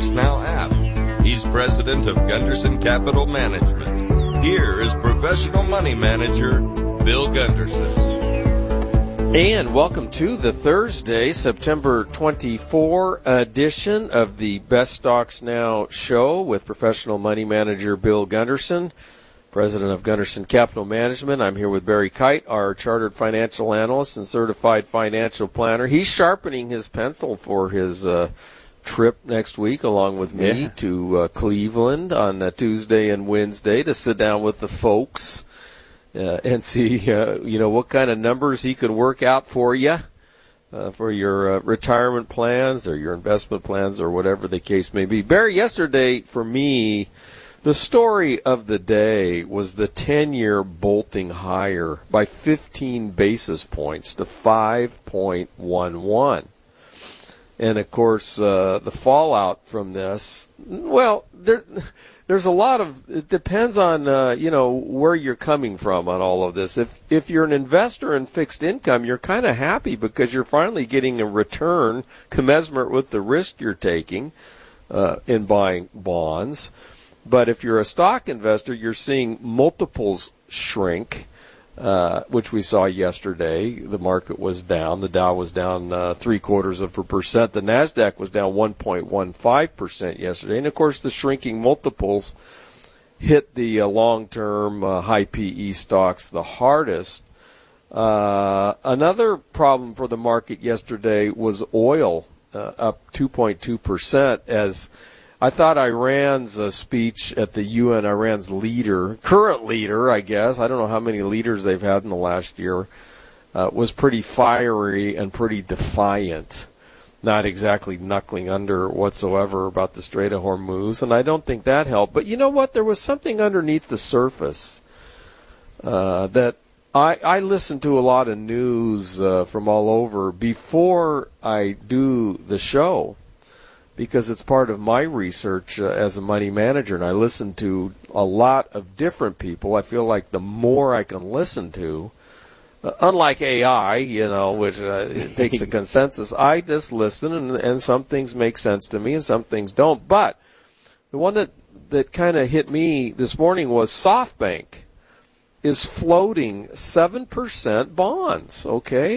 StocksNow app. He's president of Gunderson Capital Management. Here is professional money manager Bill Gunderson. And welcome to the Thursday, September 24 edition of the Best Stocks Now show with professional money manager Bill Gunderson, president of Gunderson Capital Management. I'm here with Barry Kite, our chartered financial analyst and certified financial planner. He's sharpening his pencil for his trip next week, along with me, to Cleveland on Tuesday and Wednesday to sit down with the folks and see, what kind of numbers he could work out for you, for your retirement plans or your investment plans or whatever the case may be. Barry, yesterday for me, the story of the day was the 10-year bolting higher by 15 basis points to 5.11. And, of course, the fallout from this, there's a lot of, it depends on, where you're coming from on all of this. If you're an investor in fixed income, you're kind of happy because you're finally getting a return commensurate with the risk you're taking in buying bonds. But if you're a stock investor, you're seeing multiples shrink, which we saw yesterday. The market was down. The Dow was down 0.75%. The NASDAQ was down 1.15% yesterday. And, of course, the shrinking multiples hit the long-term high PE stocks the hardest. Another problem for the market yesterday was oil, up 2.2% as I thought Iran's speech at the UN, Iran's current leader, I guess, I don't know how many leaders they've had in the last year, was pretty fiery and pretty defiant, not exactly knuckling under whatsoever about the Strait of Hormuz, and I don't think that helped. But you know what? There was something underneath the surface that I listen to a lot of news from all over before I do the show, because it's part of my research as a money manager, and I listen to a lot of different people. I feel like the more I can listen to, unlike AI, which takes a consensus, I just listen, and some things make sense to me and some things don't. But the one that kind of hit me this morning was SoftBank is floating 7% bonds, okay?